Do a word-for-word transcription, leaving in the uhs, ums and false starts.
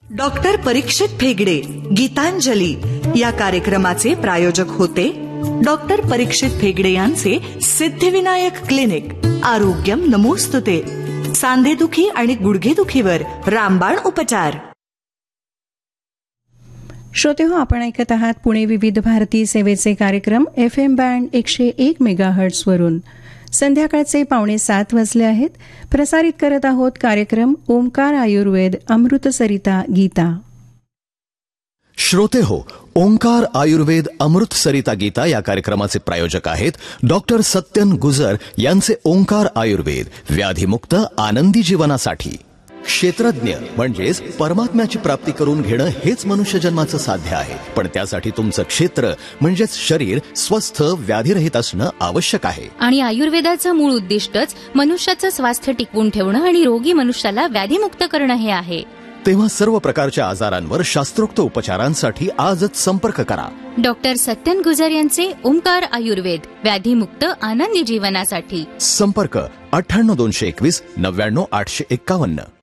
Doctor परीक्षित भेगडे गीतांजली या कार्यक्रमाचे प्रायोजक होते डॉक्टर परीक्षित भेगडे यांचे सिद्धिविनायक क्लिनिक. आरोग्यम नमोस्तुते. सांधेदुखी आणि गुडघेदुखीवर रामबाण उपचार. श्रोते हो, आपण ऐकत आहात पुणे विविध भारती सेवेचे कार्यक्रम एफ एम बँड एकशे एक मेगाहर्ट्झ वरून. संध्याकाळचे पावणे सात वाजले आहेत. प्रसारित करत आहोत कार्यक्रम ओंकार आयुर्वेद अमृतसरिता गीता. श्रोते हो, ओंकार आयुर्वेद अमृतसरिता गीता या कार्यक्रमाचे प्रायोजक आहेत डॉक्टर सत्यन गुजर यांचे ओंकार आयुर्वेद व्याधीमुक्त आनंदी जीवनासाठी. क्षेत्रज्ञ म्हणजेच परमात्म्याची प्राप्ती करून घेणं हेच मनुष्य जन्माचं साध्य आहे. पण त्यासाठी तुमचं क्षेत्र म्हणजेच शरीर स्वस्थ व्याधीरहित असणं आवश्यक आहे. आणि आयुर्वेदाचं मूळ उद्दिष्टच मनुष्याचं स्वास्थ्य टिकवून ठेवणं आणि रोगी मनुष्याला व्याधीमुक्त करणं हे आहे. तेव्हा सर्व प्रकारच्या आजारांवर शास्त्रोक्त उपचारांसाठी आजच संपर्क करा. डॉक्टर सत्यन गुजर यांचे ओंकार आयुर्वेद व्याधीमुक्त आनंदी जीवनासाठी. संपर्क अठ्ठ्याण्णव दोनशे एकवीस नव्याण्णव आठशे एक्कावन्न.